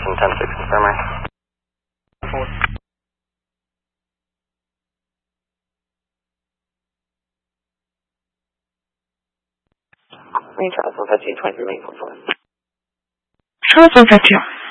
10-6, confirmer. Range Charles 152, 23 main 44. Charles 152.